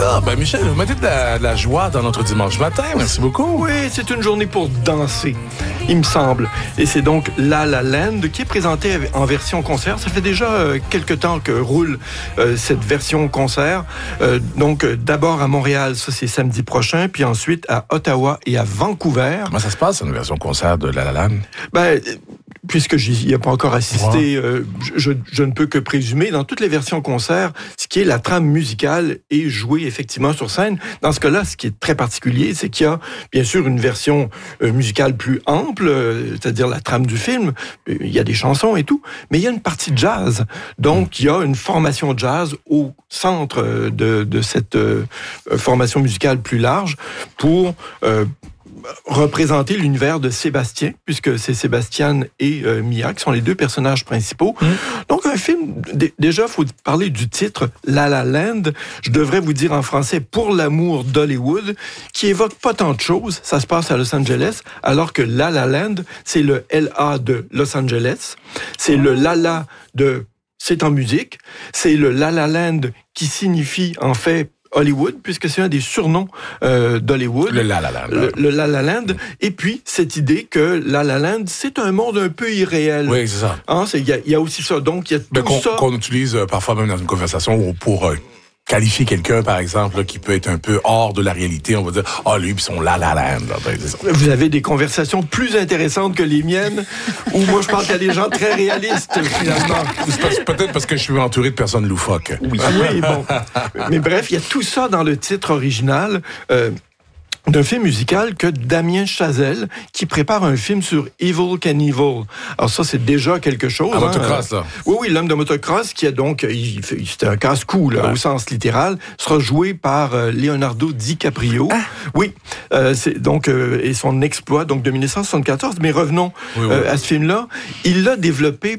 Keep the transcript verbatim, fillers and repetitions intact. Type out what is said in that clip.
Ah, ben Michel, vous mettez de la, de la joie dans notre dimanche matin. Merci beaucoup. Oui, c'est une journée pour danser, il me semble. Et c'est donc La La Land qui est présenté en version concert. Ça fait déjà euh, quelques temps que roule euh, cette version concert. Euh, donc, euh, d'abord à Montréal, ça c'est samedi prochain, puis ensuite à Ottawa et à Vancouver. Comment ça se passe, une version concert de La La Land? Ben... Puisque j'y n'y ai pas encore assisté, wow. euh, je, je ne peux que présumer, dans toutes les versions concert, ce qui est la trame musicale est jouée effectivement sur scène. Dans ce cas-là, ce qui est très particulier, c'est qu'il y a bien sûr une version euh, musicale plus ample, euh, c'est-à-dire la trame du film, euh, il y a des chansons et tout, mais il y a une partie jazz. Donc, il y a une formation jazz au centre de, de cette euh, formation musicale plus large pour... Euh, représenter l'univers de Sébastien, puisque c'est Sébastien et euh, Mia qui sont les deux personnages principaux. Mmh. Donc, un film, d- déjà, il faut parler du titre, La La Land. Je devrais vous dire en français, Pour l'amour d'Hollywood, qui évoque pas tant de choses. Ça se passe à Los Angeles, alors que La La Land, c'est le L A de Los Angeles. C'est le La La de... C'est en musique. C'est le La La Land qui signifie, en fait, Hollywood, puisque c'est un des surnoms euh, d'Hollywood. Le La La Land. Le, le La La Land. Et puis, cette idée que La La Land, c'est un monde un peu irréel. Oui, c'est ça. Hein, il y, y a aussi ça. Donc, il y a tout Mais qu'on, ça. Qu'on utilise euh, parfois même dans une conversation pour... Euh, qualifier quelqu'un, par exemple, là, qui peut être un peu hors de la réalité, on va dire « Ah, oh, lui, puis son La La Land. » Vous avez des conversations plus intéressantes que les miennes, où moi, je pense qu'il y a des gens très réalistes, finalement. C'est peut-être parce que je suis entouré de personnes loufoques. Oui, oui, bon. Mais bref, il y a tout ça dans le titre original. Euh, d'un film musical que Damien Chazelle, qui prépare un film sur Evel Knievel. Alors ça, c'est déjà quelque chose. Un hein. motocross, là. Oui, oui, l'homme de motocross, qui a donc, il fait, c'était un casse-cou, là, ouais. Au sens littéral, sera joué par euh, Leonardo DiCaprio. Ah. Oui, euh, c'est donc, euh, et son exploit, donc de dix-neuf cent soixante-quatorze. Mais revenons oui, oui. Euh, à ce film-là. Il l'a développé